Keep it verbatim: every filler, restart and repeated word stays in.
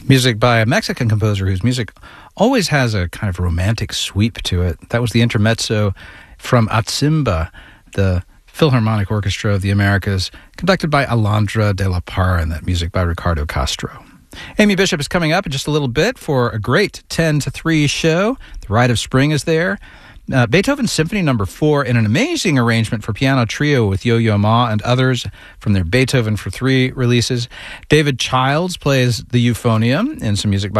Music by a Mexican composer whose music always has a kind of romantic sweep to it. That was the intermezzo from Atzimba, the Philharmonic Orchestra of the Americas, conducted by Alondra de la Parra, and that music by Ricardo Castro. Amy Bishop is coming up in just a little bit for a great ten to three show. The Rite of Spring is there. Uh, Beethoven Symphony Number four in an amazing arrangement for piano trio with Yo-Yo Ma and others from their Beethoven for three releases. David Childs plays the euphonium in some music by